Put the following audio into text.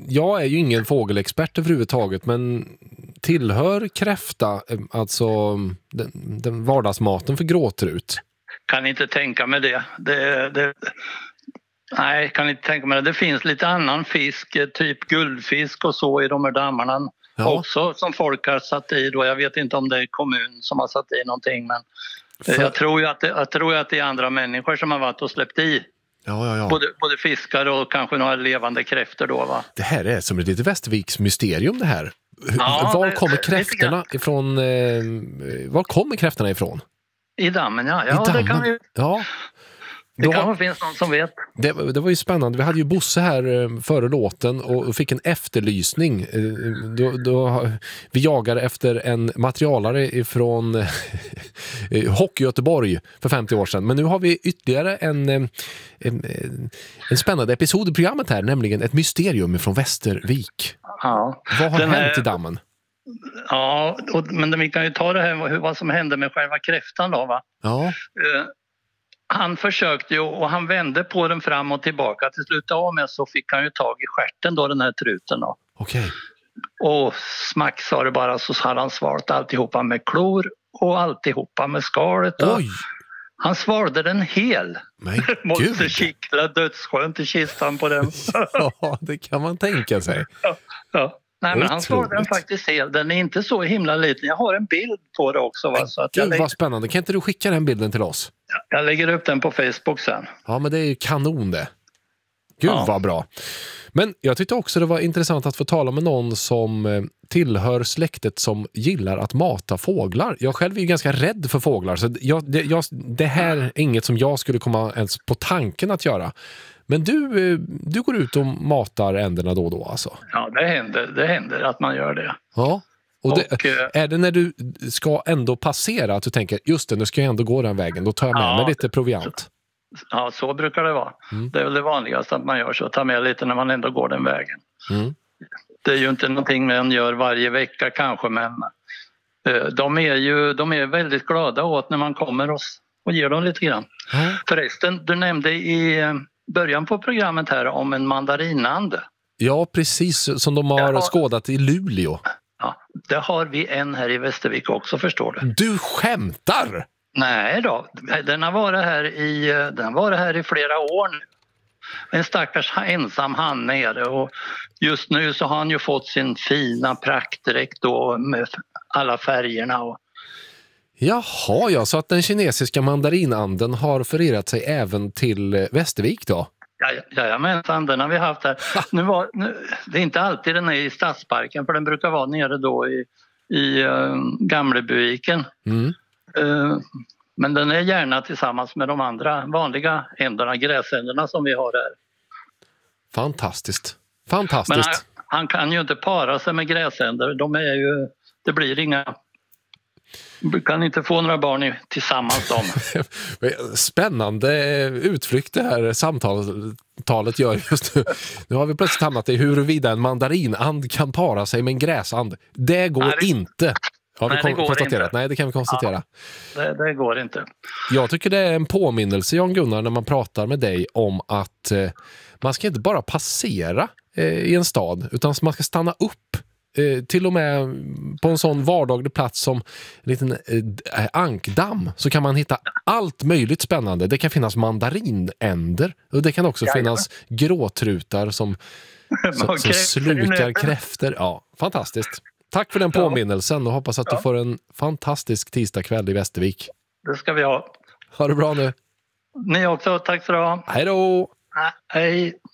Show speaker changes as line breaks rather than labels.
jag är ju ingen fågelexpert överhuvudtaget, men tillhör kräfta alltså den vardagsmaten för gråtrut?
Kan inte tänka mig det. Nej, kan inte tänka mig det. Det finns lite annan fisk, typ guldfisk och så i de här dammarna också som folk har satt i då. Jag vet inte om det är kommun som har satt i någonting, men jag tror ju att det är andra människor som har varit och släppt i.
Ja.
Både fiskar och kanske några levande kräftor då, va?
Det här är som ett litet Västerviks mysterium det här. Var kommer kräftorna ifrån? Var kommer kräftorna ifrån?
I dammen, ja.
I dammen.
Det kan vi...
Ja.
Det kanske finns någon som vet.
Det var ju spännande. Vi hade ju Bosse här före låten och fick en efterlysning. Vi jagade efter en materialare ifrån Hockey Göteborg för 50 år sedan. Men nu har vi ytterligare en spännande episod i programmet här, nämligen ett mysterium från Västervik.
Ja.
Vad har hänt i dammen?
Ja, men vi kan ju ta det här vad som hände med själva kräftan då, va?
Ja.
Han försökte ju och han vände på den fram och tillbaka. Till slut av med så fick han ju tag i stjärten då, den här truten då.
Okej.
Och smack sa det bara, så hade han svalt alltihopa med klor och alltihopa med skalet.
Oj!
Han svalde den hel.
Men
måste kittla dödsskönt i kistan på den.
Ja, det kan man tänka sig.
Ja. Nej, men han svalde den faktiskt hel. Den är inte så himla liten. Jag har en bild på det också. Va? Så att
Gud, vad spännande. Kan inte du skicka den bilden till oss?
Jag lägger upp den på Facebook sen.
Ja, men det är ju kanon det. Gud, vad bra. Men jag tyckte också det var intressant att få tala med någon som tillhör släktet som gillar att mata fåglar. Jag själv är ju ganska rädd för fåglar, så det här är inget som jag skulle komma ens på tanken att göra. Men du går ut och matar änderna då och då alltså? Ja,
det händer att man gör det.
Ja. Och är det när du ska ändå passera att du tänker, just det, nu ska jag ändå gå den vägen, då tar jag med mig lite proviant?
Ja, så brukar det vara. Det är väl det vanligaste att man gör så, ta med lite när man ändå går den vägen. Det är ju inte någonting man gör varje vecka kanske, men de är väldigt glada åt när man kommer och ger dem lite grann. Förresten, du nämnde i början på programmet här om en mandarinand.
Ja, precis, som de har skådat i Luleå.
Ja, det har vi en här i Västervik också, förstår du.
Du skämtar!
Nej då, den har varit här i flera år nu. En stackars ensam han nere, och just nu så har han ju fått sin fina praktdräkt då med alla färgerna.
Jaha, ja, så att den kinesiska mandarinanden har förerat sig även till Västervik då?
Jajamensan, den har vi haft här. Det är inte alltid den är i Stadsparken, för den brukar vara nere då i Gamlebyviken. Men den är gärna tillsammans med de andra vanliga änderna, gräsänderna som vi har här.
Fantastiskt.
Men han kan ju inte para sig med gräsänder. Det blir inga... Du kan inte få några barn tillsammans dem.
Spännande utflykt det här samtalet gör just nu. Nu har vi plötsligt hamnat i huruvida en mandarinand kan para sig med en gräsand. Det går inte. Har vi konstaterat? Nej, det kan vi konstatera.
Ja, det går inte.
Jag tycker det är en påminnelse, Jan-Gunnar, när man pratar med dig om att man ska inte bara passera i en stad, utan man ska stanna upp. Till och med på en sån vardaglig plats som en liten ankdamm, så kan man hitta allt möjligt spännande. Det kan finnas mandarinänder, och det kan också finnas gråtrutar som slukar kräfter. Ja, fantastiskt. Tack för den påminnelsen och hoppas att du får en fantastisk tisdagkväll i Västervik.
Det ska vi ha.
Ha det bra nu.
Ni också, tack så du ha.
Hej då!
Hej.